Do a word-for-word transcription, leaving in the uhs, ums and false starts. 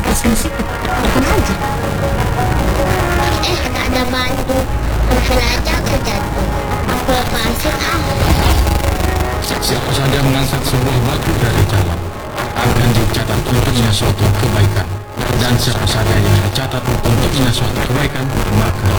Skripsi apa aja? Eh, nggak ada bantu. Profil aja kerja tuh. Aku lepasin ah. Siapa saja mengangkat sebuah batu dari jalan akan dicatat untuknya suatu kebaikan, dan siapa saja yang dicatat untuknya suatu kebaikan maka